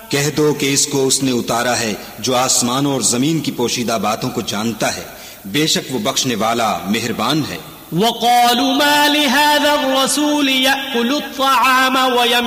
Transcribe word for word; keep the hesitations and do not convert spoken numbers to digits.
कह दो कि इसको उसने उतारा है जो आसमानों और जमीन की पोशीदा बातों को जानता है, बेशक वो बख्शने वाला मेहरबान है। वक़ालू मा लिहाज़ा अर्रसूल यअकुलु अत्ताआम व